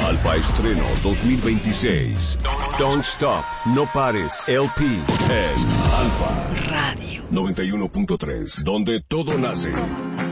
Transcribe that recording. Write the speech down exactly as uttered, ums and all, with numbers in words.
Alfa Estreno dos mil veintiséis. Don't Stop, No Pares, L P en Alfa Radio noventa y uno punto tres, donde todo nace.